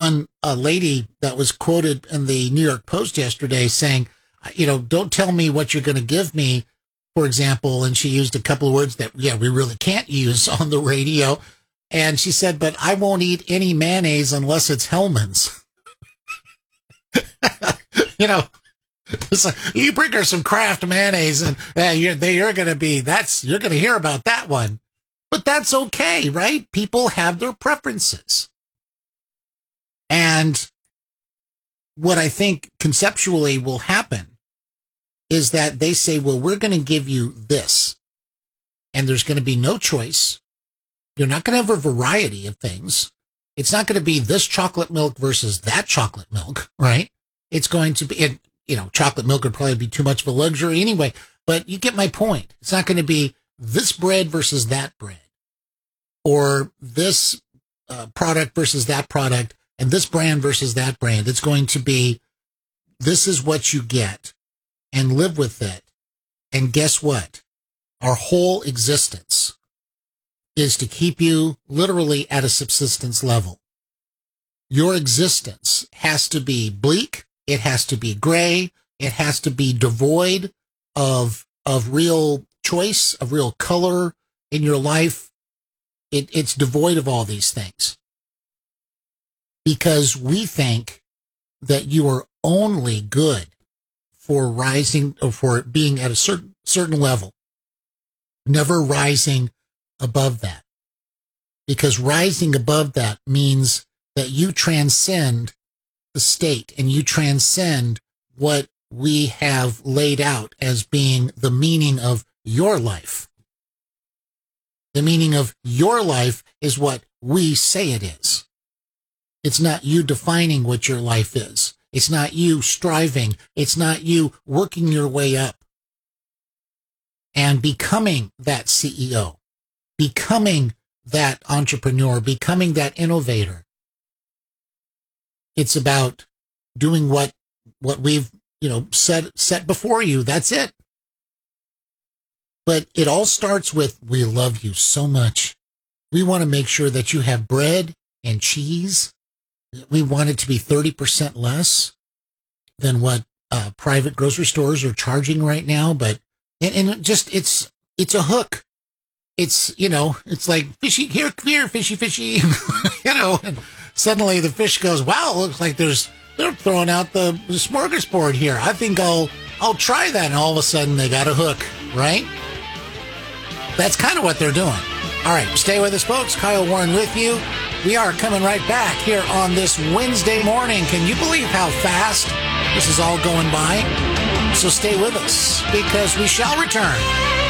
one lady that was quoted in the New York Post yesterday saying, don't tell me what you're going to give me, for example. And she used a couple of words that, we really can't use on the radio. And she said, but I won't eat any mayonnaise unless it's Hellman's. It's like, you bring her some Kraft mayonnaise and you're going to hear about that one. But that's okay, right? People have their preferences. And what I think conceptually will happen is that they say, well, we're going to give you this. And there's going to be no choice. You're not going to have a variety of things. It's not going to be this chocolate milk versus that chocolate milk, right? It's going to be, chocolate milk would probably be too much of a luxury anyway, but you get my point. It's not going to be this bread versus that bread, or this product versus that product, and this brand versus that brand. It's going to be, this is what you get, and live with it. And guess what? Our whole existence is to keep you literally at a subsistence level. Your existence has to be bleak. It has to be gray. It has to be devoid of real choice, of real color in your life. It's devoid of all these things. Because we think that you are only good for rising or for being at a certain level, never rising above that. Because rising above that means that you transcend the state and you transcend what we have laid out as being the meaning of your life. The meaning of your life is what we say it is. It's not you defining what your life is. It's not you striving. It's not you working your way up and becoming that CEO, becoming that entrepreneur, becoming that innovator. It's about doing what we've, set before you. That's it. But it all starts with, we love you so much. We want to make sure that you have bread and cheese. We want it to be 30% less than what private grocery stores are charging right now. But, and it's a hook. It's, it's like fishy, here, come here, fishy, and suddenly the fish goes, wow, looks like they're throwing out the smorgasbord here. I think I'll try that. And all of a sudden they got a hook, right? That's kind of what they're doing. All right, stay with us, folks. Kyle Warren with you. We are coming right back here on this Wednesday morning. Can you believe how fast this is all going by? So stay with us because we shall return.